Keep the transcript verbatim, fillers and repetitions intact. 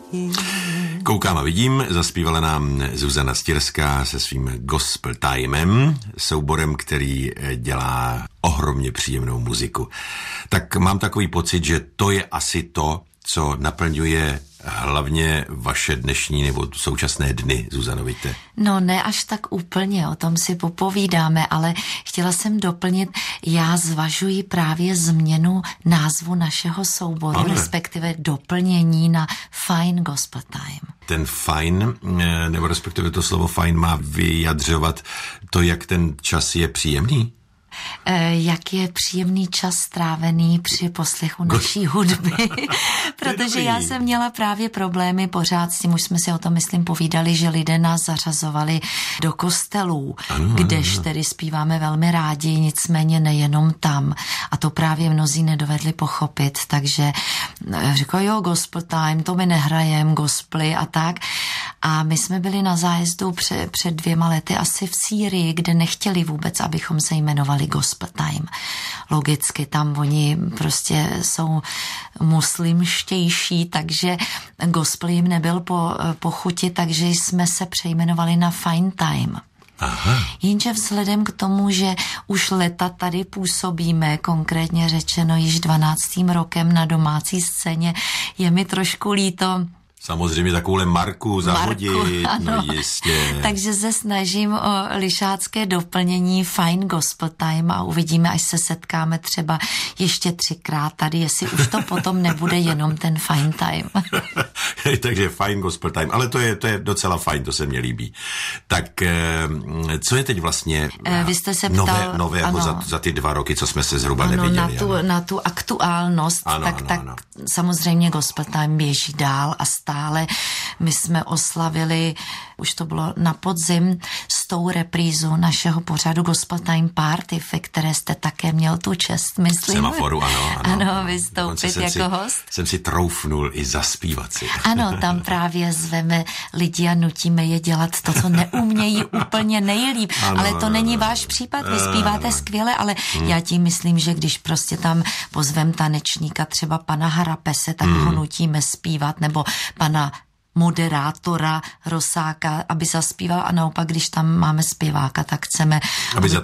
Koukám a vidím, zaspívala nám Zuzana Stirská se svým Gospel Timem, souborem, který dělá ohromně příjemnou muziku. Tak mám takový pocit, že to je asi to, co naplňuje hlavně vaše dnešní nebo současné dny, Zuzano, víte? No ne až tak úplně, o tom si popovídáme, ale chtěla jsem doplnit, já zvažuji právě změnu názvu našeho souboru, ale respektive doplnění na Fine Gospel Time. Ten fajn, nebo respektive to slovo fajn má vyjadřovat to, jak ten čas je příjemný? Jak je příjemný čas strávený při poslechu naší hudby, protože já jsem měla právě problémy pořád s tím, už jsme si o tom, myslím, povídali, že lidé nás zařazovali do kostelů, ano, kdež ano. tedy zpíváme velmi rádi, nicméně nejenom tam. A to právě mnozí nedovedli pochopit, takže říkali, jo, gospel time, to my nehrajem, gospely a tak. A my jsme byli na zájezdu před, před dvěma lety asi v Sýrii, kde nechtěli vůbec, abychom se jmenovali Gospel Time. Logicky tam oni prostě jsou muslimštější, takže gospel jim nebyl po, po chuti, takže jsme se přejmenovali na Fine Time. Aha. Jenže vzhledem k tomu, že už leta tady působíme, konkrétně řečeno již dvanáctým rokem na domácí scéně, je mi trošku líto. Samozřejmě takovouhle marku zahodit, Marku, no jistě. Takže se snažím o lišácké doplnění Fine Gospel Time a uvidíme, až se setkáme třeba ještě třikrát tady, jestli už to potom nebude jenom ten Fine Time. Takže Fine Gospel Time, ale to je, to je docela fajn, to se mně líbí. Tak co je teď vlastně Vy jste se ptal, nové, nového za, za ty dva roky, co jsme se zhruba ano, neviděli? Na tu, na tu aktuálnost, ano, tak, ano, tak ano. samozřejmě Gospel Time běží dál a stále. My jsme oslavili, už to bylo na podzim, s tou reprízu našeho pořadu Gospel Time Party, ve které jste také měl tu čest, myslím. Semaforu, ano. Ano, ano vystoupit jako si, host. Jsem si troufnul i zaspívat si. Ano, tam právě zveme lidi a nutíme je dělat to, co neumějí úplně nejlíp. Ano, ale to ano, není ano, váš případ, vy zpíváte ano. skvěle, ale hmm. já tím myslím, že když prostě tam pozvem tanečníka, třeba pana Harapese, tak hmm. ho nutíme zpívat, nebo pana moderátora Rosáka, aby zaspíval, a naopak, když tam máme zpěváka, tak chceme, aby, aby